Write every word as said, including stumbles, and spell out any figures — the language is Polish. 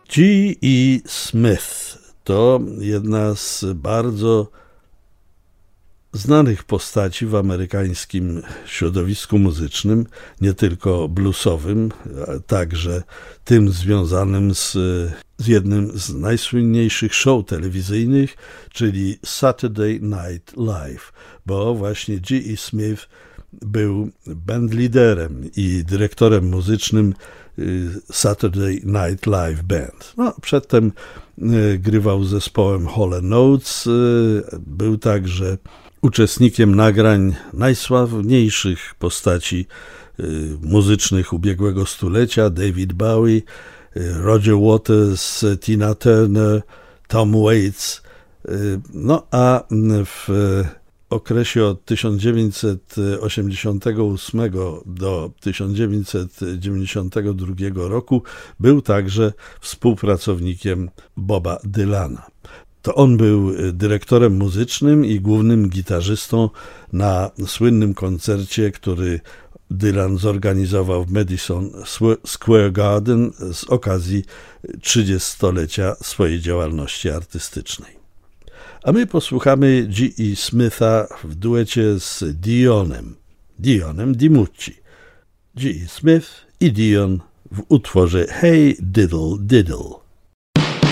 G E. Smith to jedna z bardzo znanych postaci w amerykańskim środowisku muzycznym, nie tylko bluesowym, a także tym związanym z, z jednym z najsłynniejszych show telewizyjnych, czyli Saturday Night Live, bo właśnie G E. Smith był bandliderem i dyrektorem muzycznym Saturday Night Live Band. No, przedtem grywał z zespołem Hall and Oates, był także uczestnikiem nagrań najsławniejszych postaci muzycznych ubiegłego stulecia: David Bowie, Roger Waters, Tina Turner, Tom Waits. No a w okresie od tysiąc dziewięćset osiemdziesiątego ósmego do tysiąc dziewięćset dziewięćdziesiątego drugiego roku był także współpracownikiem Boba Dylana. To on był dyrektorem muzycznym i głównym gitarzystą na słynnym koncercie, który Dylan zorganizował w Madison Square Garden z okazji trzydziestolecia swojej działalności artystycznej. A my posłuchamy G E. Smitha w duecie z Dionem, Dionem DiMucci. G E. Smith i Dion w utworze Hey Diddle Diddle.